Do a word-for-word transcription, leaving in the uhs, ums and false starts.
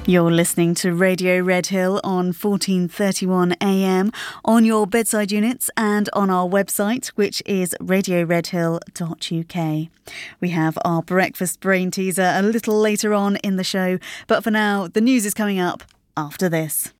You're listening to Radio Redhill on fourteen thirty-one A M on your bedside units and on our website, which is radio redhill dot U K. We have our breakfast brain teaser a little later on in the show, but for now, the news is coming up after this.